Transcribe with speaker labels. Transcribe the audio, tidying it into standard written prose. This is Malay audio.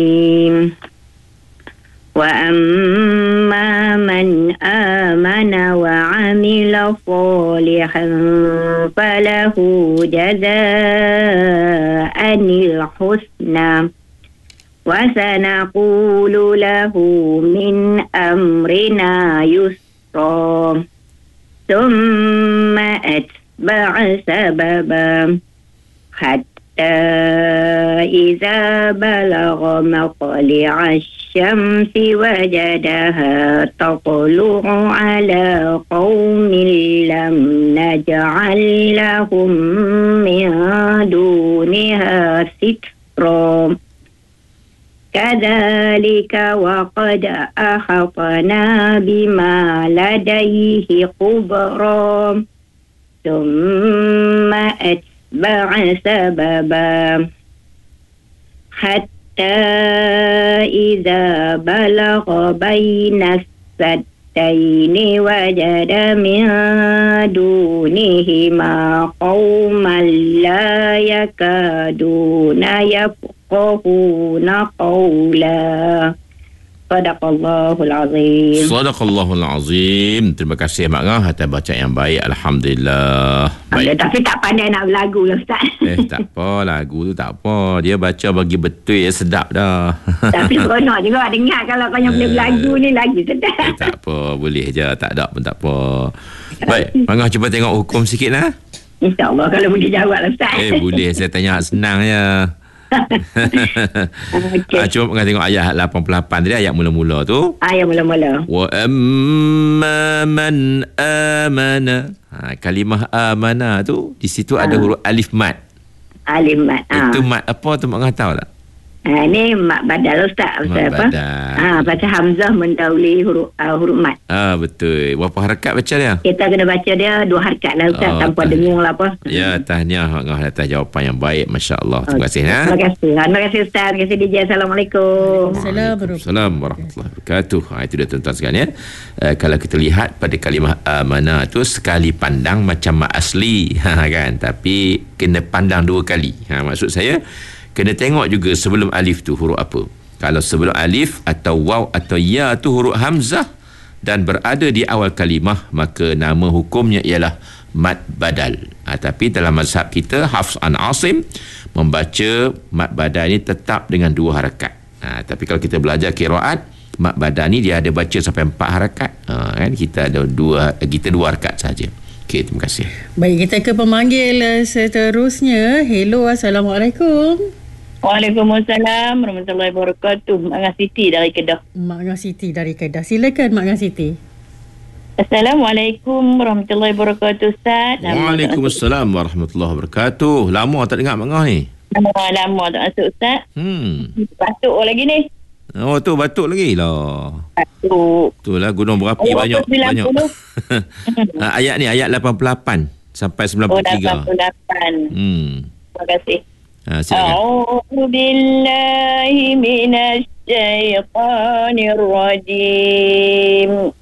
Speaker 1: وأما من آمن وعمل صالحا فله جزاء الحسنى وسنقول له من أمرنا يسرا ثم أتبع سببا حتى إذا بلغ مطلع الشمس وجدها تطلع على قوم لم نجعل لهم من دونها سترا كذلك وقد أحطنا بما لديه خبرا ثم أتبع سببا حتى إذا بلغ بين السدين وجد من دونهما قوما لا يكادون يفقهون قولا. Sadaqallahul Azim.
Speaker 2: Sadaqallahul Azim. Terima kasih Mak Ngah atas bacaan yang baik. Alhamdulillah. Baik.
Speaker 1: Tapi tak pandai nak berlagu lah Ustaz.
Speaker 2: Tak apa, lagu tu tak apa. Dia baca bagi betul ya, sedap dah.
Speaker 1: Tapi seronok juga dengar kalau kau yang boleh berlagu ni lagi sedap.
Speaker 2: Tak apa, boleh je. Tak ada pun tak apa. Baik, Mak Ngah cuba tengok hukum sikit lah.
Speaker 1: InsyaAllah kalau boleh jawab lah Ustaz.
Speaker 2: Boleh. Saya tanya senang je.
Speaker 1: Okay.
Speaker 2: Cuba tengok ayat 88 tadi, ayat mula-mula tu.
Speaker 1: Ayat mula-mula.
Speaker 2: Wa amma man amana. Kalimah amana tu di situ ada huruf alif mat.
Speaker 1: Alif mat.
Speaker 2: Itu mat apa tu Mak Ngah tahu tak?
Speaker 1: Ini mat badal Ustaz.
Speaker 2: Mat
Speaker 1: apa?
Speaker 2: badal.
Speaker 1: Baca hamzah mendahului huruf mat.
Speaker 2: Betul. Berapa harakat baca dia?
Speaker 1: Kita kena baca dia 2 harakat lah Ustaz, tanpa dengung lah apa.
Speaker 2: Ya, tahniah Mak Ngah atas jawapan yang baik. Masya Allah. Terima kasih.
Speaker 1: Terima kasih. Terima kasih Ustaz. Terima kasih DJ. Assalamualaikum.
Speaker 2: Waalaikumsalam warahmatullahi wabarakatuh. Itu dia tuan-tuan sekalian. Kalau kita lihat pada kalimah amanah tu, sekali pandang macam mat asli. Kan? Tapi kena pandang 2 kali. Maksud saya, kena tengok juga sebelum alif tu huruf apa. Kalau sebelum alif atau waw atau ya tu huruf hamzah dan berada di awal kalimah, maka nama hukumnya ialah mad badal. Tapi dalam mazhab kita, Hafs an Asim membaca mad badal ni tetap dengan 2 harakat. Tapi kalau kita belajar qiraat, mad badal ni dia ada baca sampai 4 harakat. Kan kita ada 2 harakat saja. Okey, terima kasih.
Speaker 3: Baik, kita ke pemanggil seterusnya. Hello, Assalamualaikum.
Speaker 4: Waalaikumsalam warahmatullahi wabarakatuh. Mak Ngah Siti dari Kedah.
Speaker 3: Mak Ngah Siti dari Kedah. Silakan Mak Ngah Siti.
Speaker 4: Assalamualaikum warahmatullahi wabarakatuh Ustaz.
Speaker 2: Waalaikumsalam warahmatullahi wabarakatuh. Lama tak dengar Mak Ngah ni?
Speaker 4: Lama tak masuk Ustaz. Batuk lagi ni.
Speaker 2: Oh tu batuk lagi lah.
Speaker 4: Batuk.
Speaker 2: Itulah gunung berapi banyak. Ayat ni ayat 88 sampai 93.
Speaker 4: Oh 88. Terima kasih.
Speaker 2: Silakan.
Speaker 4: A'udzu billahi minasy syaithanir rajim.